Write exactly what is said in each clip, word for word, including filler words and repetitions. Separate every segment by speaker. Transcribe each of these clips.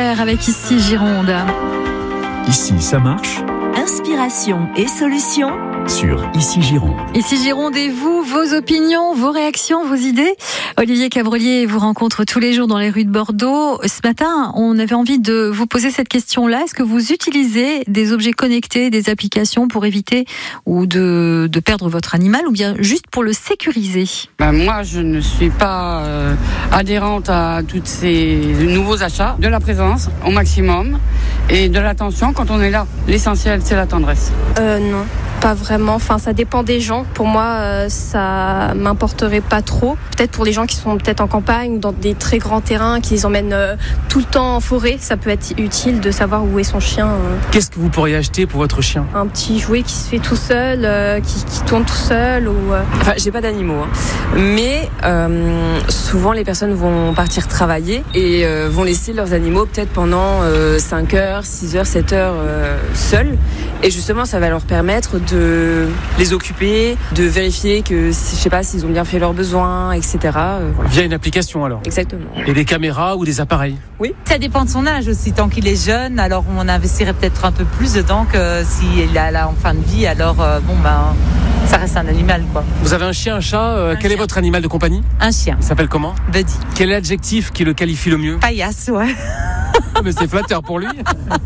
Speaker 1: Claire avec Ici Gironde.
Speaker 2: Ici, ça marche.
Speaker 3: Inspiration et solutions
Speaker 2: Sur Ici Gironde.
Speaker 1: Ici Gironde et vous, vos opinions, vos réactions, vos idées. Olivier Cabrelier vous rencontre tous les jours dans les rues de Bordeaux. Ce matin, on avait envie de vous poser cette question-là. Est-ce que vous utilisez des objets connectés, des applications pour éviter ou de, de perdre votre animal ou bien juste pour le sécuriser ?
Speaker 4: Ben moi, je ne suis pas euh, adhérente à tous ces nouveaux achats. De la présence au maximum et de l'attention quand on est là. L'essentiel, c'est la tendresse.
Speaker 5: Euh, non. Pas vraiment, enfin ça dépend des gens. Pour moi, euh, ça m'importerait pas trop. Peut-être pour les gens qui sont peut-être en campagne ou dans des très grands terrains, qui les emmènent euh, tout le temps en forêt, ça peut être utile de savoir où est son chien. Euh.
Speaker 6: Qu'est-ce que vous pourriez acheter pour votre chien ?
Speaker 5: Un petit jouet qui se fait tout seul, euh, qui, qui tourne tout seul. Ou, euh...
Speaker 7: Enfin, j'ai pas d'animaux, hein. mais euh, souvent les personnes vont partir travailler et euh, vont laisser leurs animaux peut-être pendant euh, cinq heures, six heures, sept heures euh, seuls. Et justement, ça va leur permettre de les occuper, de vérifier que, je sais pas, s'ils ont bien fait leurs besoins, et cetera. Euh, voilà.
Speaker 6: Via une application alors ?
Speaker 7: Exactement.
Speaker 6: Et des caméras ou des appareils ?
Speaker 7: Oui.
Speaker 8: Ça dépend de son âge aussi. Tant qu'il est jeune, alors on investirait peut-être un peu plus dedans que s'il est là en fin de vie, alors euh, bon ben, ça reste un animal quoi.
Speaker 6: Vous avez un chien, un chat, euh,
Speaker 8: un
Speaker 6: quel
Speaker 8: chien.
Speaker 6: est votre animal de compagnie ?
Speaker 8: Un chien.
Speaker 6: Il s'appelle comment ?
Speaker 8: Buddy.
Speaker 6: Quel est l'adjectif qui le qualifie le mieux ?
Speaker 8: Paillasse, ouais.
Speaker 6: Mais c'est flatteur pour lui.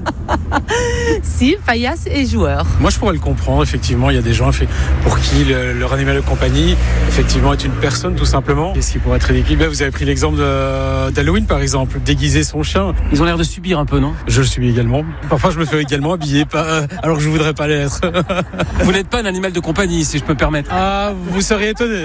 Speaker 8: Si, paillasse et joueur.
Speaker 9: Moi, je pourrais le comprendre. Effectivement, il y a des gens pour qui le, leur animal de compagnie, effectivement, est une personne, tout simplement. Qu'est-ce qui pourrait être ridicule ? Ben, vous avez pris l'exemple de, d'Halloween, par exemple, déguiser son chien.
Speaker 6: Ils ont l'air de subir un peu, non ?
Speaker 9: Je le subis également. Parfois, je me fais également habiller, pas, alors que je voudrais pas l'être.
Speaker 6: Vous n'êtes pas un animal de compagnie, si je peux me permettre.
Speaker 9: Ah, vous seriez étonné.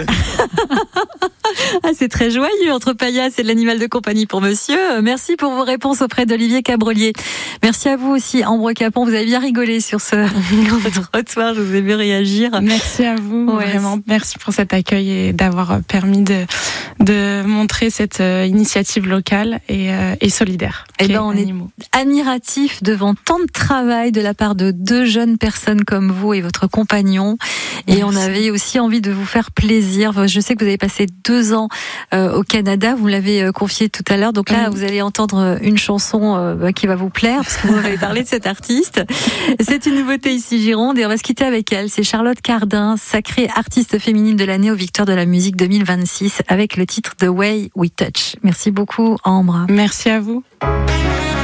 Speaker 1: Ah, c'est très joyeux entre paillasse et l'animal de compagnie pour monsieur. Merci pour vos réponses auprès d'Olivier Cabrelier. Merci à vous aussi, Ambre Capon. Vous avez bien rigolé sur ce trottoir. Je vous ai vu réagir.
Speaker 10: Merci à vous,
Speaker 1: ouais,
Speaker 10: vraiment. Merci pour cet accueil et d'avoir permis de, de montrer cette initiative locale et, et solidaire.
Speaker 1: Eh ben, on animaux. est admiratif devant tant de travail de la part de deux jeunes personnes comme vous et votre compagnon. Et Merci. On avait aussi envie de vous faire plaisir. Je sais que vous avez passé deux ans euh, au Canada. Vous me l'avez euh, confié tout à l'heure. Donc là, oui. Vous allez entendre une chanson euh, qui va vous plaire parce que vous m'avez parlé de cet artiste. C'est une nouveauté ici Gironde et on va se quitter avec elle. C'est Charlotte Cardin, sacrée artiste féminine de l'année aux Victoires de la musique deux mille vingt-six avec le titre The Way We Touch. Merci beaucoup, Ambre.
Speaker 10: Merci à vous.